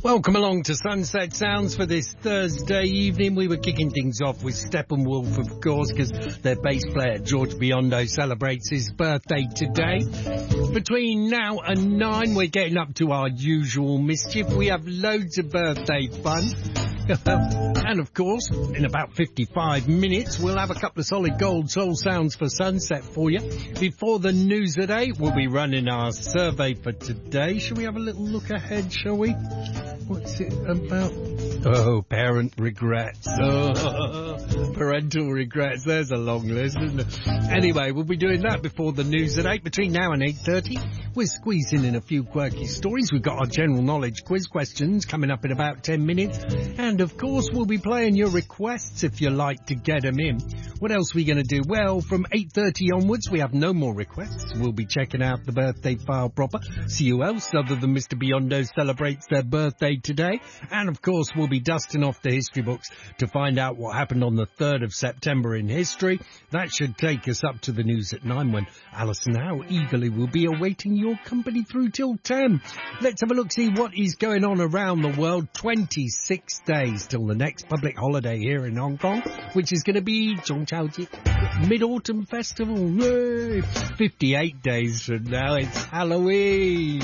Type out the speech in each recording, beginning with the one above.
Welcome along to Sunset Sounds for this Thursday evening. We were kicking things off with Steppenwolf, of course, because their bass player, George Biondo, celebrates his birthday today. Between now and 9, we're getting up to our usual mischief. We have loads of birthday fun. And, of course, in about 55 minutes, we'll have a couple of solid gold soul sounds for sunset for you. Before the news at 8, we'll be running our survey for today. Shall we have a little look ahead, shall we? What's it about? Oh, parent regrets. Oh, parental regrets. There's a long list, isn't it? Anyway, we'll be doing that before the news at 8. Between now and 8:30, we're squeezing in a few quirky stories. We've got our general knowledge quiz questions coming up in about 10 minutes. And, of course, we'll be playing your requests if you like to get them in. What else are we going to do? Well, from 8:30 onwards, we have no more requests. We'll be checking out the birthday file proper. See who else other than Mr. Biondo celebrates their birthday today. And, of course, we'll be dusting off the history books to find out what happened on the 3rd of September in history. That should take us up to the news at 9 when Alison Howe eagerly will be awaiting your company through till 10. Let's have a look, see what is going on around the world. 26 days till the next public holiday here in Hong Kong, which is going to be Mid-Autumn Festival. Yay! 58 days from now, it's Halloween.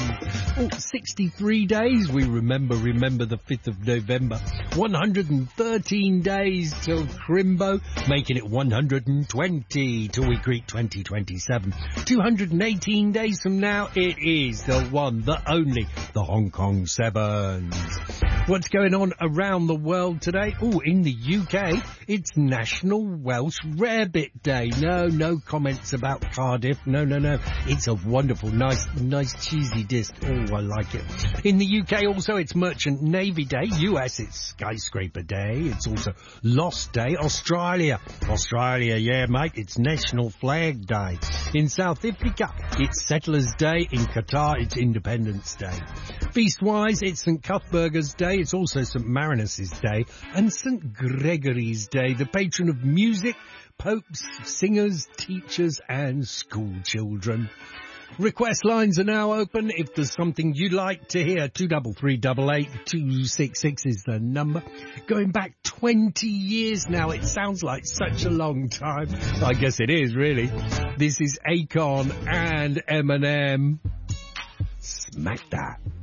63 days, we remember the 5th of November. 113 days till Crimbo, making it 120 till we greet 2027. 218 days from now, it is the one, the only, the Hong Kong Sevens. What's going on around the world today? Oh, in the UK, it's National Welsh Rarebit Day. No comments about Cardiff. No. It's a wonderful, nice cheesy dish. Oh, I like it. In the UK also, it's Merchant Navy Day. US, it's Skyscraper Day. It's also Lost Day. Australia, yeah, mate, it's National Flag Day. In South Africa, it's Settlers Day. In Qatar, it's Independence Day. Feast-wise, it's St. Cuthbert's Day. It's also St. Marinus' Day and St. Gregory's Day, the patron of music, popes, singers, teachers and school children. Request lines are now open. If there's something you'd like to hear, 23388 266 is the number. Going back 20 years now, it sounds like such a long time. I guess it is, really. This is Akon and Eminem. Smack that.